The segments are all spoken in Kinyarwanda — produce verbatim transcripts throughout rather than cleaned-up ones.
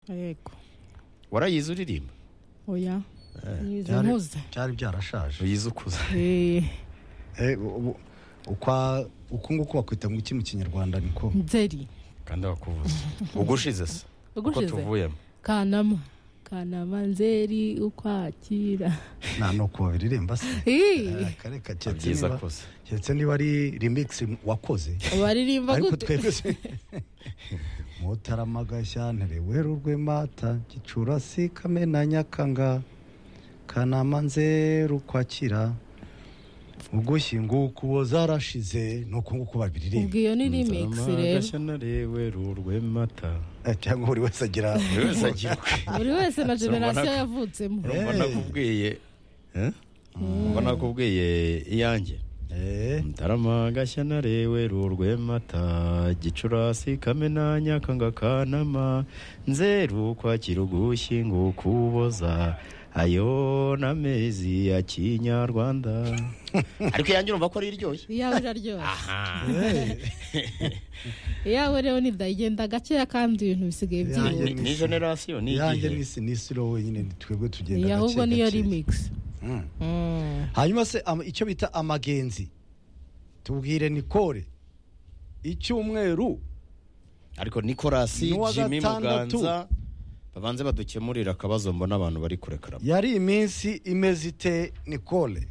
Yego. Warayize uririmba? Oya. Nize nkuze. Cyari byarashaje. Uyize ukuze. Eh. Eh ukwa ukunguko bakwita mu iki mu Kinyarwanda niko. Nzeri. Kandi bakuvuze. Ugushize se. Ugushize. Uko tuvuyemo. Kanama. Kanama nzeri ukwakira. Na no ko biririmba se. Eh. Kare kacetse Byiza niba. kose. Cyetse niba ari remix wakoze. Baririmba Ariko gute? twebwe Mutaramagasha nterewere mata Gicurasi Kamena Nyakanga Kanama nzeru kwakira Ugushyingo kubo zarashize no kunguko babiririmba. Ubwiyo ni remix rero. Gashyanarewe rurwemata. Eh cyangwa buri wese agira Buri wese agira. Buri wese na generation yavutsemo. Mbona kubwiye. Eh? Mbona kubwiye iyanjye. Eh Mutarama Gashyanarewe rurwemata Gicurasi Kamena Nyakanga Kanama nzeru kwakira ugushyingo kuboza ayo namezi ya Kinyarwanda. Ariko yanjye urumva ko ari iryoshye. Iyawe iraryoshye. Aha. Iyawe rero ni ndagenda gakeya kandi ibintu bisigaye Yanjye byihuta. Ni generation ni yanjye igihe. nisi nisiro wenyine twebwe tugenda Iya ahubwo niyo gake. remix. Mm. Mm. Hanyuma se ama- icyo bita amagenzi tubwire Nicole icyumweru Ariko Nicolas N'uwa Jimmy gatandatu. Muganza babanze badukemurira akabazo mbona abantu bari kurekara. yari iminsi imeze ite Nicole.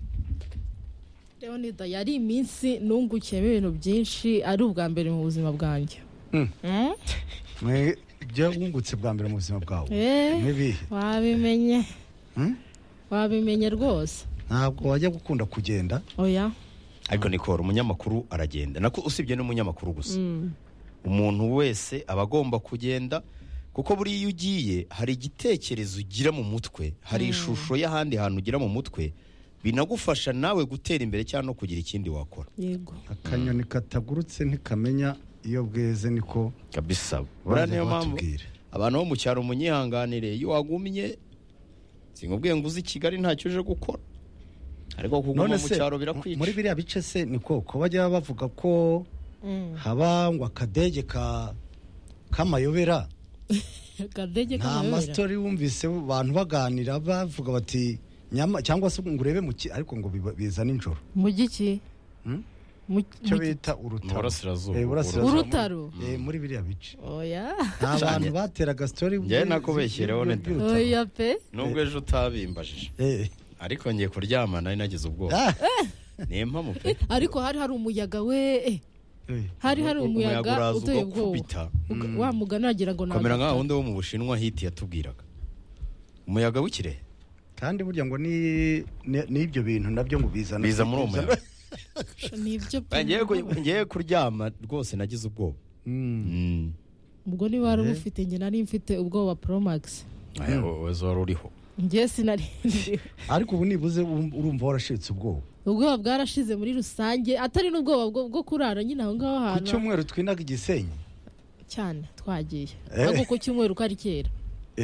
Leonida yari iminsi nungukiyemo ibintu byinshi ari ubwa mbere mu buzima bwanjye. Mm. Mm? Mwe byo wungutse bwa mbere mu buzima bwawe. Eh. Nibihe? Wabimenye. Hmm? Wabimenye rwose. Ntabwo wajya gukunda kugenda. Oya. Ariko Nicole umunyamakuru aragenda. Nako usibye n'umunyamakuru gusa. Mm. Umuntu wese abagomba kugenda kuko buri iyo ugiye hari igitekerezo ugira mu mutwe, hari ishusho y'ahandi hantu ugira mu mutwe binagufasha nawe gutera imbere cyangwa no kugira ikindi wakora. Yego. Akanyoni katagurutse ntikamenya iyo bweze niko Kabisa. Bura niyo mpamvu batubwira. abantu bo mu cyaro munyihanganire iyo wagumye singubwiye ngo uzi Kigali ntacyo uje gukora. Ariko kuguma None mu se cyaro birakwica. muri biriya bice se niko ko bajya bavuga ko Mm. haba ngo akadege ka kamayobera. Kadege Nta kamayobera. mastori wumvise abantu baganira bavuga bati nyama cyangwa se ngo urebe mu ki ariko ngo biba- biza ninjoro. Mu giki? Hmm? Mu Cyo mu gi- bita urutaro. Mu burasirazuba. Eh, burasirazuba. Urutaro. Eh, muri biriya bice. Oya. Nta bantu bateraga story. Njye nakubeshyereho ne. Oya pe. Nubwo ejo utabimbajije. Eh. Ariko ngiye kuryama nari nagize ubwoba. Ah. Niyo mpamvu pe. Ariko hari hari umuyaga we. Eh. Eh. Hari hari umuyaga uraza uteye ubwoba. ugakubita. Uga- Wa mugana nagira ngo Kamera ntabwo- nka wundi wo mu Bushinwa hiti yatubwiraga. Umuyaga w'ikirehe. Kandi burya ngo ni ni- n'ibyo bintu nabyo ngo bizana Biza muri uwo muyaga. Nibyo Ngiye ku- pe. ngiye kuryama rwose nagize ubwoba. Mm. Mm. Ubwo niba wari ubufite njye nari mfite ubwoba Pro Max. Aya wezo wari uriho. Njye sinari. Ariko ubu nibuze um- urumva warashitse ubwoba. Ubwoba bwarashize muri rusange atari n'ubwoba bwo bwo kurara nyine aho ngaho Ku hantu. cyumweru twinaga Igisenyi. Cyane twagiye. Eh. Ahubwo ku cyumweru ko ari kera. Eh.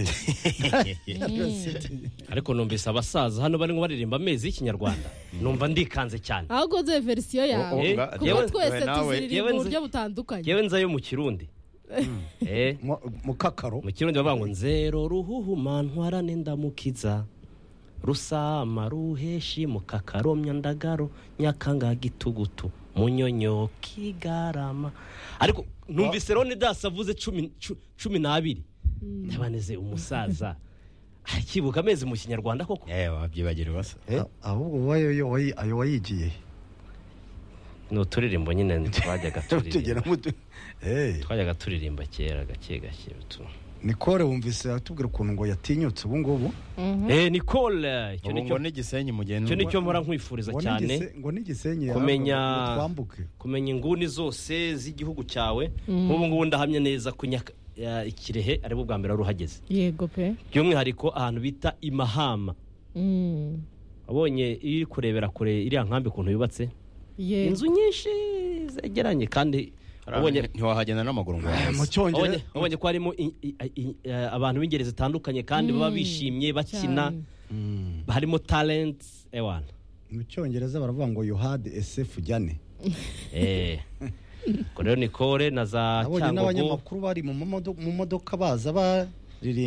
Ariko numvise abasaza hano barimo baririmba amezi y'Ikinyarwanda numva ndikanze cyane. Ahubwo ze verisiyo yawe. Eh, Kuko yewe- twese nawe- tuziririmba yewe mu nzi- buryo butandukanye. Yewe nzayo mu Kirundi. Eh, Mu- mu kakaro. mu Kirundi bavuga ngo nzero ruhuhuma ntwarane ndamukiza. Rusama ruheshi mu kakaromya ndagaro nyakanga gitugutu munyonyo kigarama. Ariko numvise Leonidas avuze cumi cu- cumi n'abiri. Ndabaneze umusaza. Akibuka amezi mu Kinyarwanda koko. Eh wabyibagire basa. Eh, ahubwo wayo yo wayi ayo wayigiye. Ni uturirimbo nyine twajyaga Tugera turirimba. mu Eh, Twajyaga turirimba kera gake gake tu. Nicole wumvise atubwira ukuntu ngo yatinyutse ubu ngubu. Eh Nicole, icyo Ubu nicyo ngo n'igisenyi mugenda. icyo nicyo mpora nkwifuriza Ngo cyane. n'igise- ngo n'igisenyi Kumenya- yavuga ngo twambuke. Kumenya inguni zose z'igihugu cyawe. Nk'ubu ngubu ndahamya neza ko Nyaka- ya- Ikirehe ari bwo bwa mbere ruhageze. Yego pe. By'umwihariko ahantu bita Imahama. Mm. Wabonye iri kurebera kure iriya nkambi ukuntu yubatse. Yego. Inzu nyinshi zegeranye kandi wabonye ntiwahagenda n'amaguru ngo Mu wahaze. cyongereza. wabonye wabonye ko harimo i- i- i- eh, abantu b'ingeri zitandukanye kandi baba bishimye bakina. Cyane. Mm. Harimo talent ewana. Mu cyongereza baravuga ngo you had a safe journey. Eh. Ko rero Nicole na za Abonye Cyangugu n'abanyamakuru bari mu modoka mu modoka baza ba